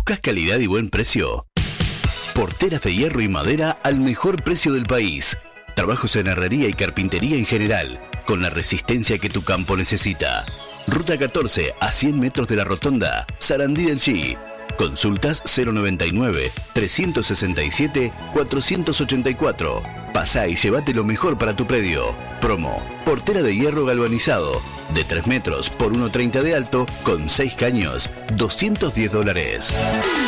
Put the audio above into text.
¿Buscas calidad y buen precio? Porteras de hierro y madera al mejor precio del país. Trabajos en herrería y carpintería en general, con la resistencia que tu campo necesita. Ruta 14 a 100 metros de la rotonda, Sarandí del Chi. Consultas 099-367-484. Pasá y llévate lo mejor para tu predio. Promo: portera de hierro galvanizado, de 3 metros por 1,30 de alto, con 6 caños, $210.